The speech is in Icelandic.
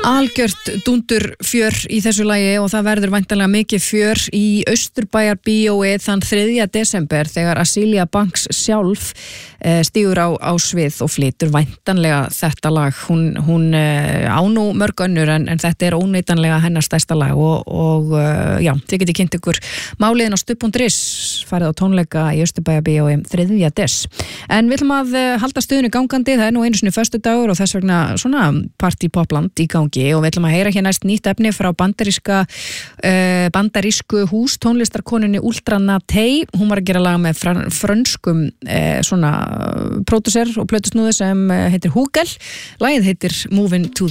Algjört dúndur fjör í þessu lagi og það verður væntanlega mikið fjör í Austurbæjar bíói þann 3. desember þegar Azealia Banks sjálf stígur á svið og flytur væntanlega þetta lag. Hún á nú mörg önnur en þetta óneitanlega hennar stærsta lag og já, þið getið kynnt ykkur máliðin á stubb.is, farið á tónleika í Austurbæjar bíói 3. des. En við ætlum að halda stuðinu gangandi, það nú einu sinni föstudagur og þess vegna svona party popland í gangi og við ætlum að heyra hér næst nýtt efni frá bandarísku hústónlistarkonunni Ultra Naté. Hún var að gera lag með frönskum svona pródúser og plötusnúði sem heitir Hugel. Lagið heitir Moving to